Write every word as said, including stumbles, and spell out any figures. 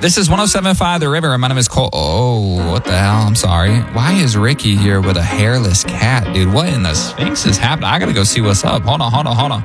This is one oh seven point five The River, and my name is Cole. Oh, what the hell? I'm sorry. Why is Ricky here with a hairless cat, dude? What in the Sphinx is happening? I gotta go see what's up. Hold on, hold on, hold on.